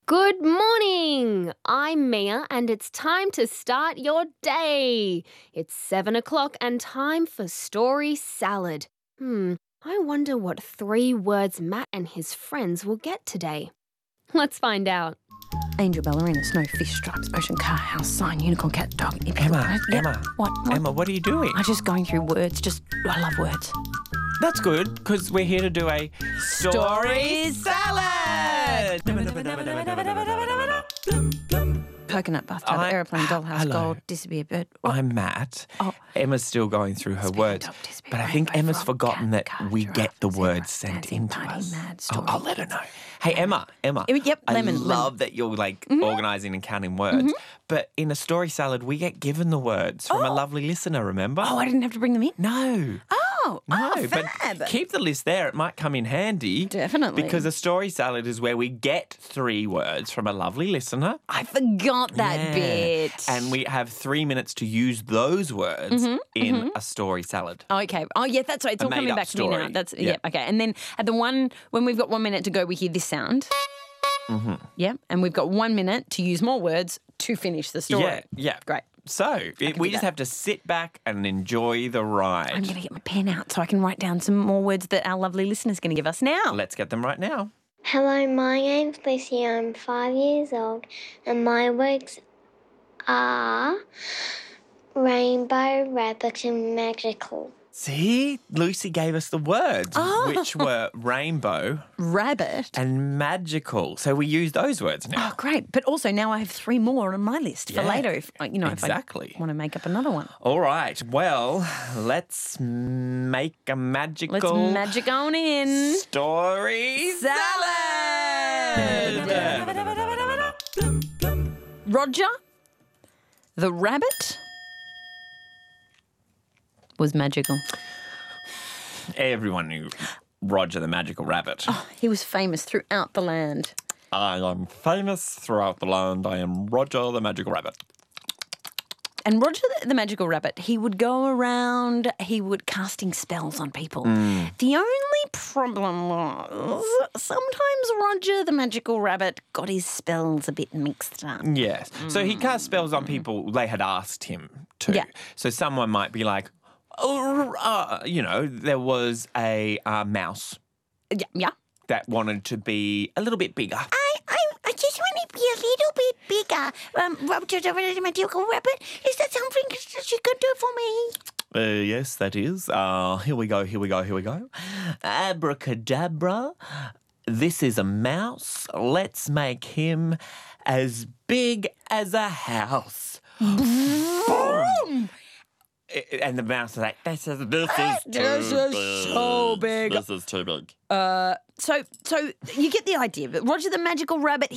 Good morning! I'm Mia and it's time to start your day. It's 7 o'clock and time for Story Salad. I wonder what 3 words Matt and his friends will get today. Let's find out. Angel, ballerina, snow, fish, stripes, ocean, car, house, sign, unicorn, cat, dog. Emma. What? Emma, what are you doing? I'm just going through words. I love words. That's good, because we're here to do a Story Salad! Coconut, bathtub, aeroplane, dollhouse, hello. gold, disappear, bird. I'm Matt. Oh. Emma's still going through her Disappear, words. dog, disappear, But I think rainbow, Emma's frog, forgotten cat, that car, we giraffe, get the zebra, words sent dancing, into party, us. mad story. I'll let her know. Hey, Emma. Yep, I lemon. love that you're organising and counting words. But in a Story Salad, we get given the words from a lovely listener, remember? Oh, I didn't have to bring them in? No. No, But keep the list there. It might come in handy. Definitely. Because a Story Salad is where we get 3 words from a lovely listener. I forgot that bit. And we have 3 minutes to use those words in a Story Salad. Okay. Oh, yeah, that's right. It's all coming made-up back to me now. story. That's Yeah. okay. And then at the one when we've got 1 minute to go, we hear this sound. Yeah, and we've got 1 minute to use more words to finish the story. Yeah. Great. So we do just that. have to sit back and enjoy the ride. I'm going to get my pen out so I can write down some more words that our lovely listener's going to give us now. Let's get them right now. Hello, my name's Lucy. I'm 5 years old, and my words are rainbow, rabbit, and magical. See, Lucy gave us the words, which were rainbow Rabbit. and magical. So we use those words now. Oh, great. But also now I have 3 more on my list for Yeah, later if exactly. if I want to make up another one. All right. Well, let's make a magical Let's magic on in. Story Salad. Roger the rabbit was magical. Everyone knew Roger the Magical Rabbit. He was famous throughout the land. I am famous throughout the land. I am Roger the Magical Rabbit. And Roger the Magical Rabbit, he would go around, he would casting spells on people. The only problem was sometimes Roger the Magical Rabbit got his spells a bit mixed up. Yes. So he cast spells on people they had asked him to. Yeah. So someone might be like, there was a mouse Yeah. that wanted to be a little bit bigger. I just want to be a little bit bigger. Roger the Magical Rabbit, is that something that you could do for me? Yes, that is. Here we go. Abracadabra. This is a mouse. Let's make him as big as a house. Boom! And the mouse is like, this is so big. This is too big. So you get the idea. But Roger the Magical Rabbit,